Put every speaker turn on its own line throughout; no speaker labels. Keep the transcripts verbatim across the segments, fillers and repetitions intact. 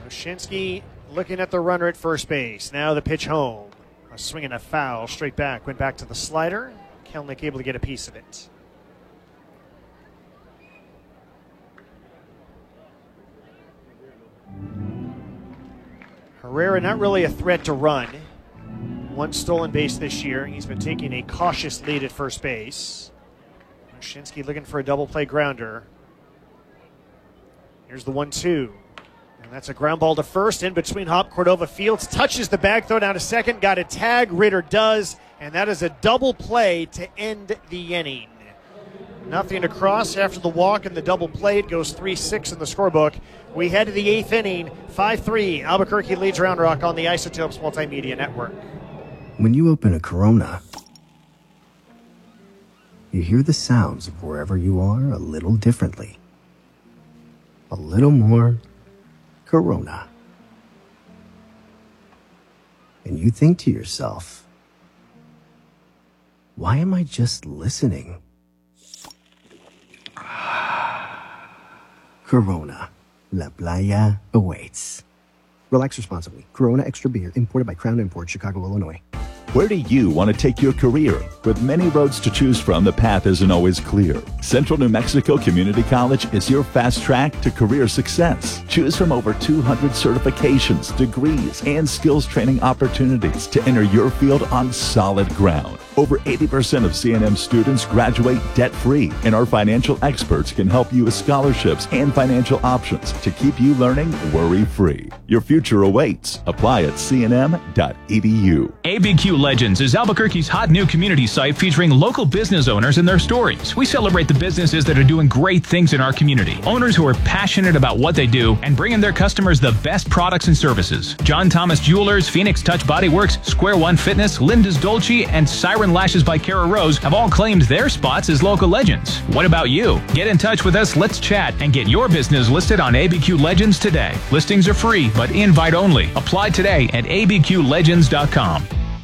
Oshinsky looking at the runner at first base. Now the pitch home. A swing and a foul. Straight back. Went back to the slider. Kelenic able to get a piece of it. Herrera not really a threat to run. One stolen base this year. He's been taking a cautious lead at first base. Oshinsky looking for a double play grounder. Here's the one two. And that's a ground ball to first in between Hop. Cordova Fields touches the bag, throw down to second. Got a tag. Ritter does. And that is a double play to end the inning. Nothing across after the walk and the double play. It goes three six in the scorebook. We head to the eighth inning. five three. Albuquerque leads Round Rock on the Isotopes Multimedia Network.
When you open a Corona, you hear the sounds of wherever you are a little differently. A little more Corona. And you think to yourself, why am I just listening? Corona. La Playa awaits. Relax responsibly. Corona Extra Beer, imported by Crown Imports, Chicago, Illinois.
Where do you want to take your career? With many roads to choose from, the path isn't always clear. Central New Mexico Community College is your fast track to career success. Choose from over two hundred certifications, degrees, and skills training opportunities to enter your field on solid ground. Over eighty percent of C N M students graduate debt-free, and our financial experts can help you with scholarships and financial options to keep you learning worry-free. Your future awaits. Apply at c n m dot e d u.
A B Q Legends is Albuquerque's hot new community site featuring local business owners and their stories. We celebrate the businesses that are doing great things in our community. Owners who are passionate about what they do and bringing their customers the best products and services. John Thomas Jewelers, Phoenix Touch Body Works, Square One Fitness, Linda's Dolce, and Siren Lashes by Kara Rose have all claimed their spots as local legends. What about you? Get in touch with us, let's chat, and get your business listed on A B Q Legends today. Listings are free, but invite only. Apply today at a b q legends dot com.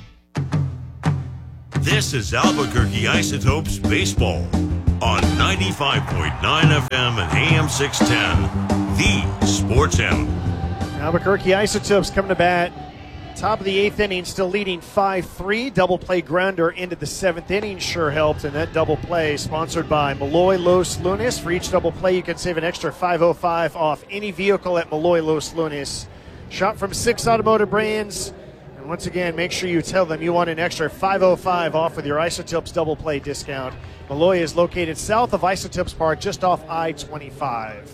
This is Albuquerque Isotopes Baseball on ninety-five point nine F M and A M six ten, the Sports Animal.
Albuquerque Isotopes coming to bat. Top of the eighth inning, still leading five three. Double play grounder into the seventh inning sure helped, and that double play sponsored by Malloy Los Lunas. For each double play, you can save an extra five oh five off any vehicle at Malloy Los Lunas. Shop from six automotive brands. And once again, make sure you tell them you want an extra five oh five off with your Isotopes double play discount. Malloy is located south of Isotopes Park, just off I twenty-five.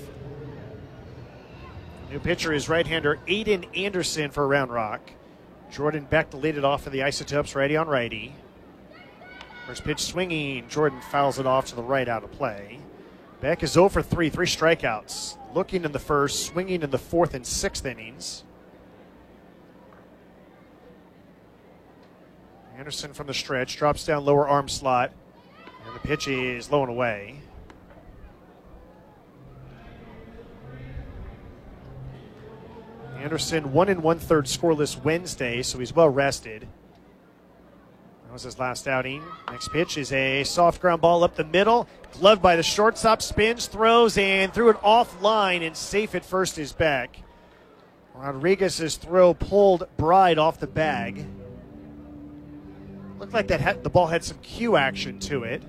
New pitcher is right-hander Aiden Anderson for Round Rock. Jordan Beck to lead it off for the Isotopes, righty on righty. First pitch swinging. Jordan fouls it off to the right, out of play. Beck is oh for three, three strikeouts. Looking in the first, swinging in the fourth and sixth innings. Anderson from the stretch, drops down lower arm slot, and the pitch is low and away. Anderson, one and one third scoreless Wednesday, so he's well rested. That was his last outing. Next pitch is a soft ground ball up the middle, gloved by the shortstop, spins, throws, and threw it offline, and safe at first is Beck. Rodriguez's throw pulled Bride off the bag. Looked like that had, the ball had some cue action to it.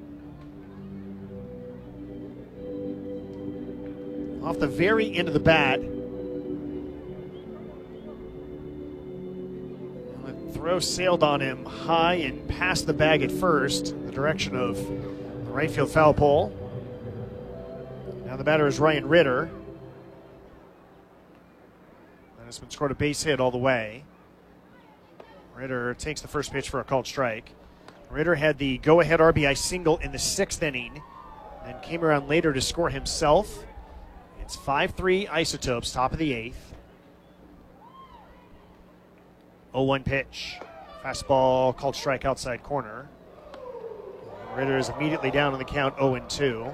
Off the very end of the bat. The throw sailed on him high and past the bag at first, in the direction of the right field foul pole. Now the batter is Ryan Ritter. And has been scored a base hit all the way. Ritter takes the first pitch for a called strike. Ritter had the go-ahead R B I single in the sixth inning, then came around later to score himself. It's five three Isotopes, top of the eighth. oh one pitch. Fastball called strike outside corner. Ritter is immediately down on the count, oh and two.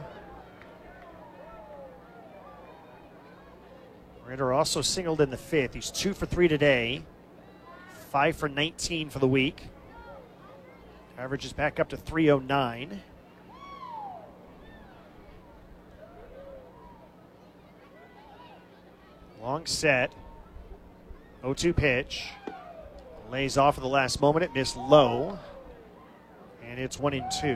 Ritter also singled in the fifth. He's two for three today. Five for nineteen for the week. Average is back up to three oh nine. Long set. oh two pitch. Lays off at the last moment. It missed low. And it's one and two.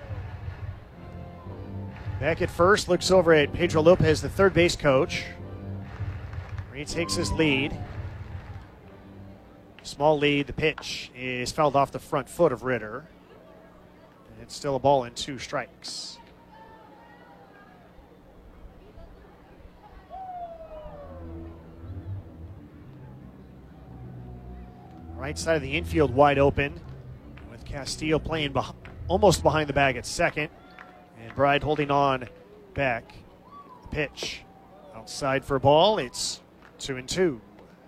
Back at first, looks over at Pedro Lopez, the third base coach. He takes his lead. Small lead. The pitch is fouled off the front foot of Ritter. And it's still a ball and two strikes. Right side of the infield wide open, with Castillo playing beh- almost behind the bag at second. And Bride holding on back. The pitch outside for a ball. It's two and two.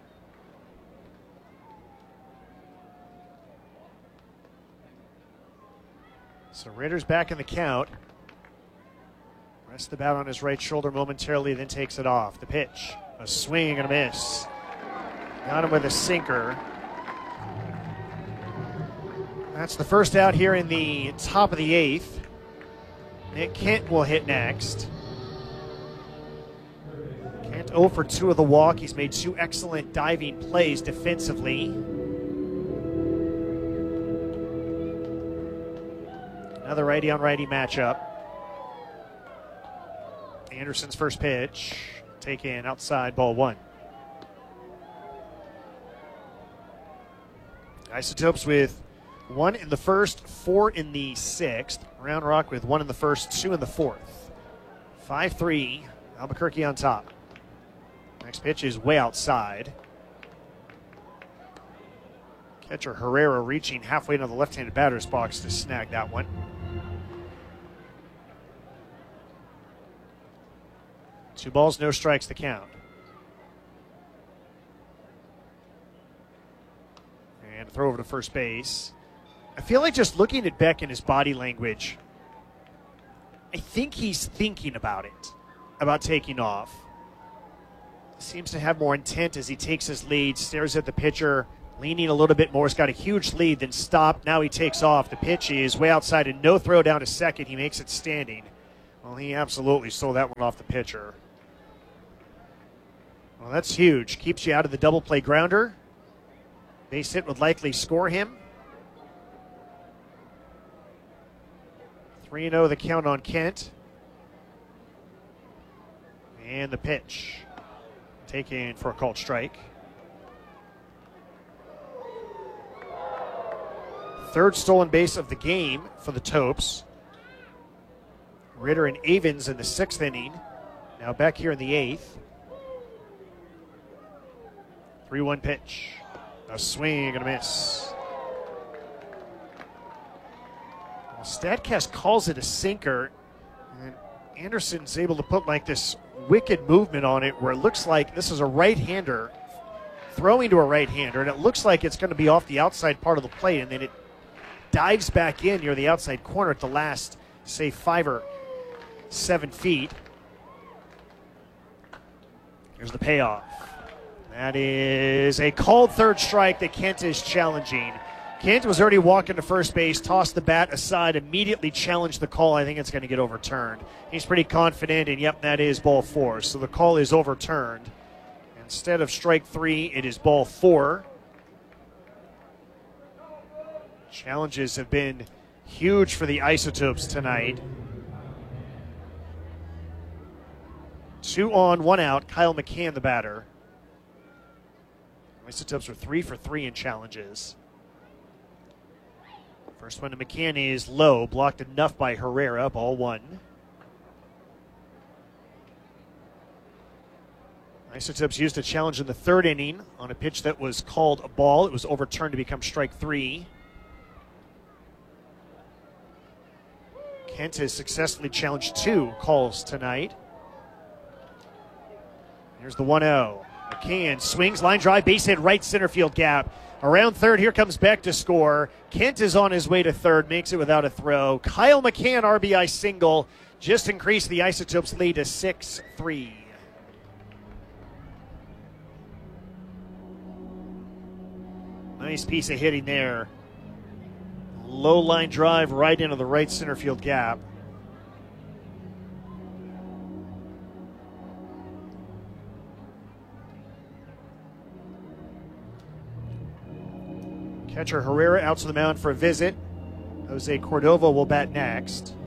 So Ritter's back in the count. Rests the bat on his right shoulder momentarily, then takes it off. The pitch, a swing and a miss. Got him with a sinker. That's the first out here in the top of the eighth. Nick Kent will hit next. Kent oh for two of the walk. He's made two excellent diving plays defensively. Another righty on righty matchup. Anderson's first pitch. Taken outside, ball one. Isotopes with one in the first, four in the sixth. Round Rock with one in the first, two in the fourth. five three, Albuquerque on top. Next pitch is way outside. Catcher Herrera reaching halfway into the left-handed batter's box to snag that one. Two balls, no strikes to count. And a throw over to first base. I feel like just looking at Beck and his body language, I think he's thinking about it, about taking off. Seems to have more intent as he takes his lead, stares at the pitcher, leaning a little bit more. He's got a huge lead, then stop. Now he takes off. The pitch is way outside and no throw down to second. He makes it standing. Well, he absolutely stole that one off the pitcher. Well, that's huge. Keeps you out of the double play grounder. Base hit would likely score him. three and oh the count on Kent. And the pitch. Taken for a called strike. Third stolen base of the game for the Topes. Ritter and Avens in the sixth inning. Now back here in the eighth. three one pitch. A swing and a miss. Well, StatCast calls it a sinker, and Anderson's able to put like this wicked movement on it where it looks like this is a right-hander throwing to a right-hander, and it looks like it's going to be off the outside part of the plate, and then it dives back in near the outside corner at the last, say, five or seven feet. Here's the payoff. That is a called third strike that Kent is challenging. Kent was already walking to first base, tossed the bat aside, immediately challenged the call. I think it's going to get overturned. He's pretty confident, and yep, that is ball four. So the call is overturned. Instead of strike three, it is ball four. Challenges have been huge for the Isotopes tonight. Two on, one out. Kyle McCann, the batter. Isotopes are three for three in challenges. First one to McCann is low, blocked enough by Herrera, ball one. Isotopes used a challenge in the third inning on a pitch that was called a ball. It was overturned to become strike three. Kent has successfully challenged two calls tonight. Here's the one oh. McCann swings, line drive, base hit, right center field gap. Around third, here comes Beck to score. Kent is on his way to third, makes it without a throw. Kyle McCann, R B I single, just increased the Isotopes lead to six three. Nice piece of hitting there. Low line drive right into the right center field gap. Catcher Herrera out to the mound for a visit. Jose Cordova will bat next.